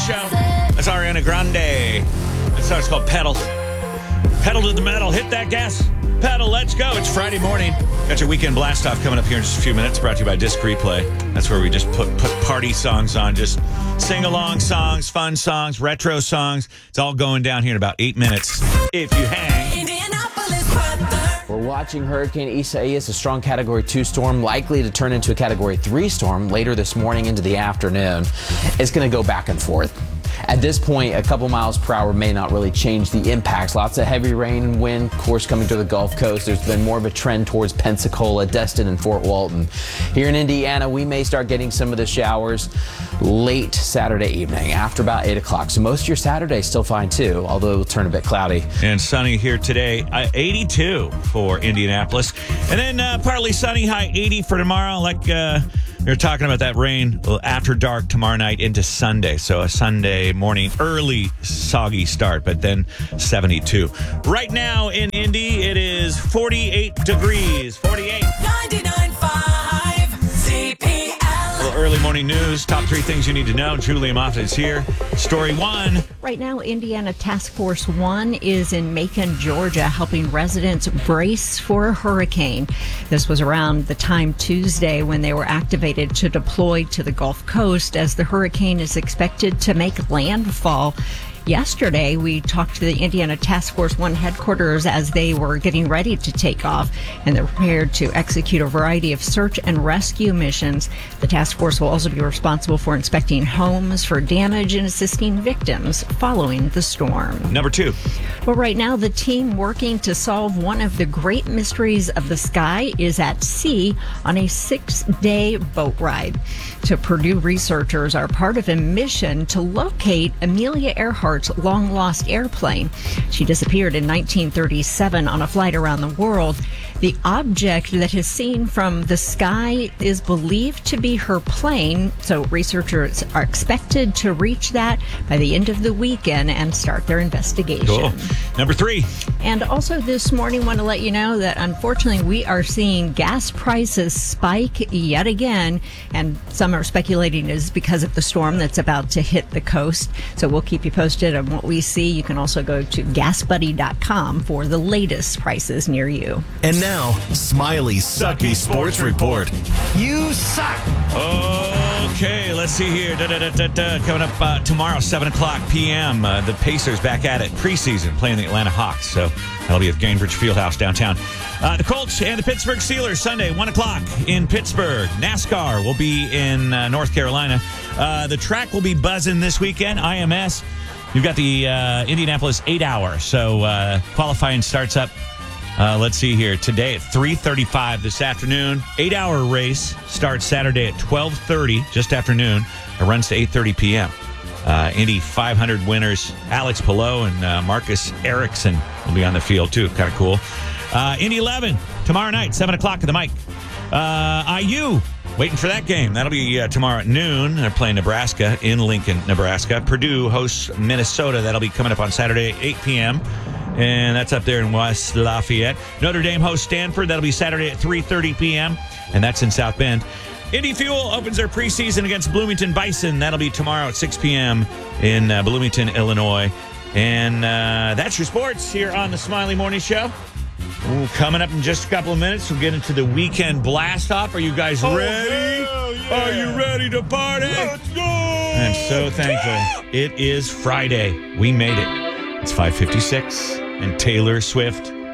show. That's Ariana Grande. That song's called Pedal. Pedal to the metal. Hit that gas pedal. Let's go. It's Friday morning. Got your weekend blast off coming up here in just a few minutes. Brought to you by Disc Replay. That's where we just put party songs on. Just sing-along songs, fun songs, retro songs. It's all going down here in about 8 minutes. If you hang. We're watching Hurricane Isaias, a strong Category 2 storm, likely to turn into a Category 3 storm later this morning into the afternoon. It's going to go back and forth. At this point, a couple miles per hour may not really change the impacts. Lots of heavy rain and wind, of course, coming to the Gulf Coast. There's been more of a trend towards Pensacola, Destin, and Fort Walton. Here in Indiana, we may start getting some of the showers late Saturday evening, after about 8 o'clock. So most of your Saturday is still fine, too, although it will turn a bit cloudy. And sunny here today, 82 for Indianapolis. And then partly sunny, high 80 for tomorrow. They're talking about that rain after dark tomorrow night into Sunday. So a Sunday morning, early soggy start, but then 72. Right now in Indy, it is 48 degrees. 48. 99.5 CPL. Well, early morning news. Top 3 things you need to know. Julia Moffitt is here. Story 1. Right now, Indiana Task Force 1 is in Macon, Georgia, helping residents brace for a hurricane. This was around the time Tuesday when they were activated to deploy to the Gulf Coast as the hurricane is expected to make landfall. Yesterday, we talked to the Indiana Task Force 1 headquarters as they were getting ready to take off, and they're prepared to execute a variety of search and rescue missions. The task force will also be responsible for inspecting homes for damage and assisting victims following the storm. Number 2. Well, right now, the team working to solve one of the great mysteries of the sky is at sea on a 6-day boat ride. So Purdue researchers are part of a mission to locate Amelia Earhart's long-lost airplane. She disappeared in 1937 on a flight around the world. The object that is seen from the sky is believed to be her plane, so researchers are expected to reach that by the end of the weekend and start their investigation. Cool. Number 3. And also this morning, want to let you know that unfortunately we are seeing gas prices spike yet again, and some are speculating is because of the storm that's about to hit the coast. So we'll keep you posted on what we see. You can also go to gasbuddy.com for the latest prices near you. And now, Smiley's Sucky Sports Report. You suck! Okay, let's see here. Coming up tomorrow, 7 o'clock p.m., the Pacers back at it, preseason, playing the Atlanta Hawks. So that'll be at Gainbridge Fieldhouse downtown. The Colts and the Pittsburgh Steelers, Sunday, 1 o'clock in Pittsburgh. NASCAR will be in North Carolina. The track will be buzzing this weekend, IMS. You've got the Indianapolis 8-hour, so qualifying starts up. Let's see here. Today at 3:35 this afternoon. 8-hour race starts Saturday at 12:30, just afternoon. It runs to 8:30 p.m. Indy 500 winners Alex Palou and Marcus Ericsson will be on the field, too. Kind of cool. Indy 11, tomorrow night, 7 o'clock at the mic. IU, waiting for that game. That'll be tomorrow at noon. They're playing Nebraska in Lincoln, Nebraska. Purdue hosts Minnesota. That'll be coming up on Saturday at 8 p.m., and that's up there in West Lafayette. Notre Dame hosts Stanford. That'll be Saturday at 3:30 p.m., and that's in South Bend. Indy Fuel opens their preseason against Bloomington Bison. That'll be tomorrow at 6 p.m. in Bloomington, Illinois. And that's your sports here on the Smiley Morning Show. Ooh, coming up in just a couple of minutes, we'll get into the weekend blast-off. Are you guys ready? Yeah. Are you ready to party? Let's go! I'm so thankful. It is Friday. We made it. It's 5:56, and Taylor Swift